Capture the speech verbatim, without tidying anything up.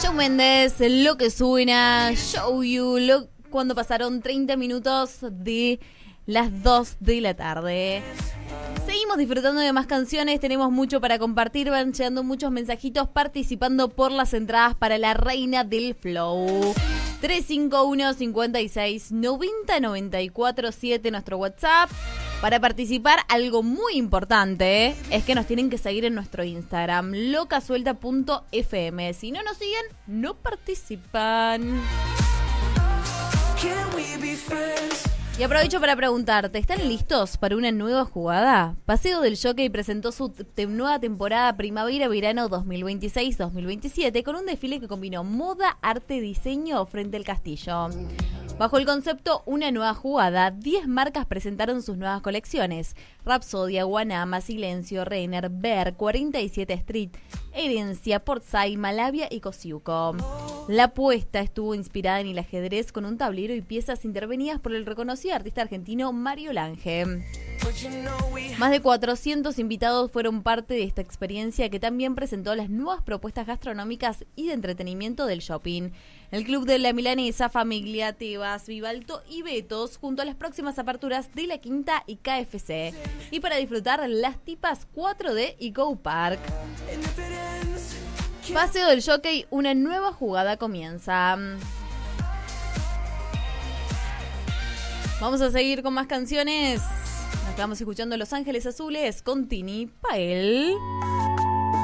Shawn Mendes, lo que suena, Show You, lo, cuando pasaron treinta minutos de las dos de la tarde. Seguimos disfrutando de más canciones, tenemos mucho para compartir, van llegando muchos mensajitos participando por las entradas para la Reina del Flow. tres cinco uno, cinco seis, nueve cero nueve cuatro siete, nuestro WhatsApp. Para participar, algo muy importante, ¿eh? Es que nos tienen que seguir en nuestro Instagram, locasuelta punto f m. Si no nos siguen, no participan. Y aprovecho para preguntarte, ¿están listos para una nueva jugada? Paseo del Jockey presentó su te- nueva temporada Primavera-Verano dos mil veintiséis dos mil veintisiete con un desfile que combinó moda, arte, diseño frente al castillo. Bajo el concepto Una nueva jugada, diez marcas presentaron sus nuevas colecciones. Rapsodia, Guanama, Silencio, Renner, Bear, cuarenta y siete Street, Herencia, Portside, Malavia y Cosiuco. La apuesta estuvo inspirada en el ajedrez con un tablero y piezas intervenidas por el reconocido artista argentino Mario Lange. Más de cuatrocientos invitados fueron parte de esta experiencia que también presentó las nuevas propuestas gastronómicas y de entretenimiento del shopping. El Club de la Milanesa, Familia, Tebas, Vivalto y Betos junto a las próximas aperturas de La Quinta y K F C. Y para disfrutar las tipas cuatro D y Go Park. Paseo del Jockey, una nueva jugada comienza. Vamos a seguir con más canciones. Nos quedamos escuchando Los Ángeles Azules con Tini Pael.